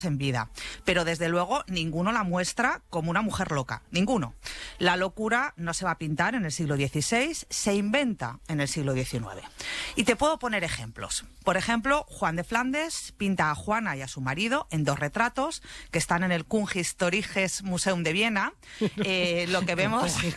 en vida, pero desde luego ninguno la muestra como una mujer loca, ninguno. La locura no se va a pintar en el siglo XVI, se inventa en el siglo XIX. Y te puedo poner ejemplos. Por ejemplo, Juan de Flandes pinta a Juana y a su marido en 2 retratos que están en el Kunsthistorisches Museum de Viena. Lo que vemos es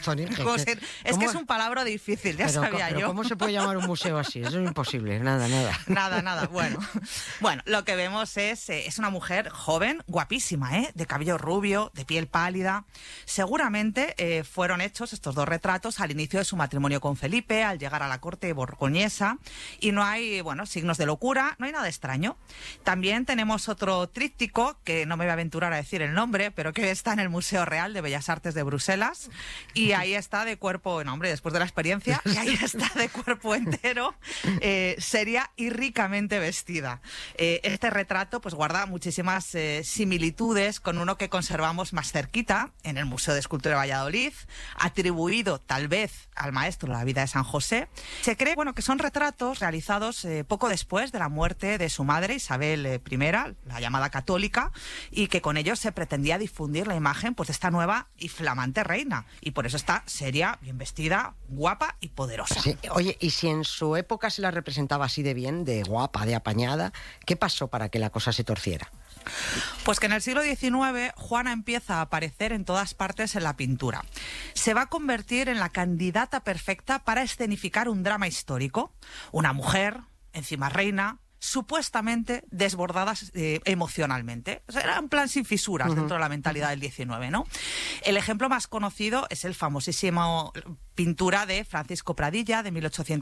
que es un palabra difícil, ya sabía yo. ¿Cómo se puede llamar un museo así? Eso es imposible, nada. Nada. Bueno, lo que vemos es una mujer joven, guapísima, de cabello rubio, de piel pálida. Seguramente fueron hechos estos 2 retratos al inicio de su matrimonio con Felipe, al llegar a la corte borgoñesa, y no hay, signos de locura, no hay nada extraño. También tenemos otro tríptico, que no me voy a aventurar a decir el nombre, pero que está en el Museo Real de Bellas Artes de Bruselas, y ahí está de cuerpo, después de la experiencia, y ahí está de cuerpo entero, seria y ricamente vestida. Este retrato pues guarda muchísimas similitudes con uno que conservamos más cerquita en el Museo de Escultura de Valladolid, atribuido tal vez al maestro de la vida de San José. Se cree que son retratos realizados poco después de la muerte de su madre Isabel I, la llamada católica, y que con ellos se pretendía difundir la imagen pues de esta nueva y flamante reina, y por eso está seria, bien vestida, guapa y poderosa. Sí. Oye, y si en su época se la representaba así de bien, de guapa, de apañada, ¿qué pasó para que la cosa se torciera? Pues que en el siglo XIX Juana empieza a aparecer en todas partes en la pintura. Se va a convertir en la candidata perfecta para escenificar un drama histórico. Una mujer, encima reina, supuestamente desbordadas emocionalmente. O sea, era un plan sin fisuras dentro de la mentalidad del XIX, ¿no? El ejemplo más conocido es el famosísimo pintura de Francisco Pradilla de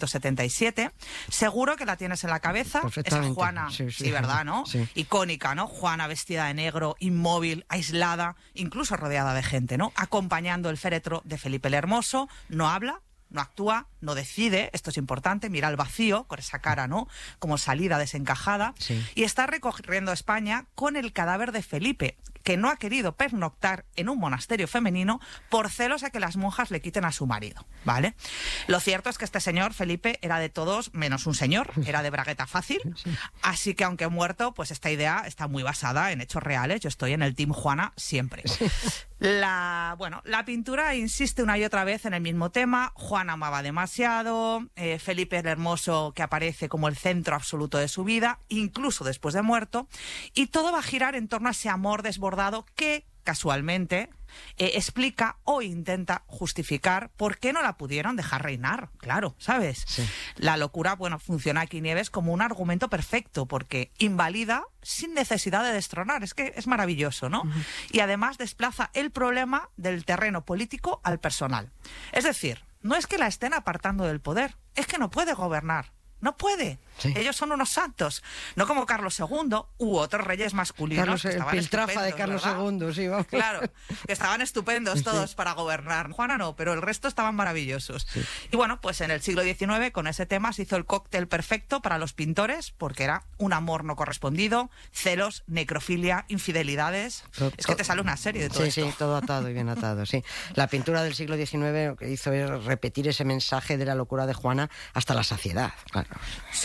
1877. Seguro que la tienes en la cabeza. Esa Juana, sí, ¿verdad, no? Sí. Icónica, ¿no? Juana vestida de negro, inmóvil, aislada, incluso rodeada de gente, ¿no? Acompañando el féretro de Felipe el Hermoso. No habla, no actúa, no decide, esto es importante, mira al vacío, con esa cara, ¿no?, como salida desencajada, sí. Y está recorriendo España con el cadáver de Felipe, que no ha querido pernoctar en un monasterio femenino por celos a que las monjas le quiten a su marido, ¿vale? Lo cierto es que este señor, Felipe, era de todos menos un señor, era de bragueta fácil, así que aunque muerto, pues esta idea está muy basada en hechos reales. Yo estoy en el Team Juana siempre. La pintura insiste una y otra vez en el mismo tema. Juana amaba demasiado, Felipe el Hermoso, que aparece como el centro absoluto de su vida, incluso después de muerto, y todo va a girar en torno a ese amor desbordado que, casualmente, explica o intenta justificar por qué no la pudieron dejar reinar, claro, ¿sabes? Sí. La locura, funciona aquí, Nieves, como un argumento perfecto, porque invalida sin necesidad de destronar. Es que es maravilloso, ¿no? Y además desplaza el problema del terreno político al personal. Es decir, no es que la estén apartando del poder, es que no puede gobernar. No puede. Sí. Ellos son unos santos. No como Carlos II u otros reyes masculinos. Carlos, que estaban el piltrafa de Carlos ¿verdad? II, sí, vamos. Claro, que estaban estupendos todos Sí. para gobernar. Juana no, pero el resto estaban maravillosos. Sí. Y pues en el siglo XIX, con ese tema, se hizo el cóctel perfecto para los pintores, porque era un amor no correspondido, celos, necrofilia, infidelidades. Es que te sale una serie de todo esto. Sí, todo atado y bien atado, sí. La pintura del siglo XIX lo que hizo es repetir ese mensaje de la locura de Juana hasta la saciedad, claro. Sí,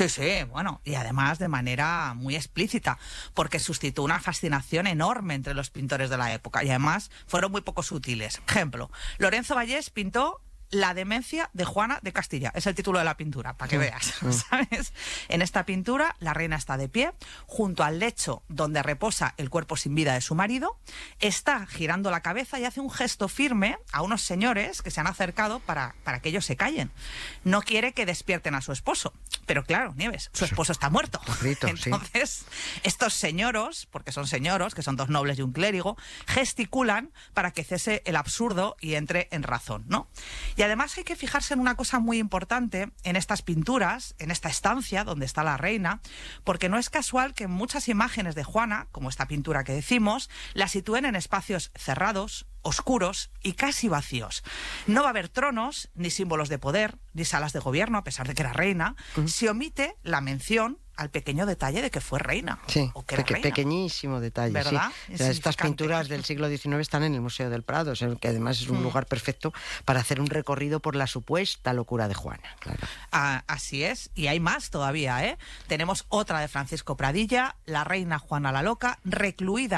y además de manera muy explícita, porque suscitó una fascinación enorme entre los pintores de la época, y además fueron muy poco sutiles. Ejemplo, Lorenzo Vallés pintó La demencia de Juana de Castilla. Es el título de la pintura, para que veas, ¿sabes? En esta pintura, la reina está de pie, junto al lecho donde reposa el cuerpo sin vida de su marido, está girando la cabeza y hace un gesto firme a unos señores que se han acercado para que ellos se callen. No quiere que despierten a su esposo. Pero claro, Nieves, su esposo está muerto. Entonces, estos señoros, porque son señoros, que son 2 nobles y un clérigo, gesticulan para que cese el absurdo y entre en razón, ¿no? Y además hay que fijarse en una cosa muy importante en estas pinturas, en esta estancia donde está la reina, porque no es casual que muchas imágenes de Juana, como esta pintura que decimos, la sitúen en espacios cerrados, oscuros y casi vacíos. No va a haber tronos, ni símbolos de poder, ni salas de gobierno, a pesar de que era reina. Se omite la mención al pequeño detalle de que fue reina. Sí, o que era reina. pequeñísimo detalle. ¿Verdad? Sí. Es Estas significante. pinturas del siglo XIX están en el Museo del Prado, que además es un lugar perfecto para hacer un recorrido por la supuesta locura de Juana. Claro. Así es, y hay más todavía, ¿eh? Tenemos otra de Francisco Pradilla, la reina Juana la Loca, recluida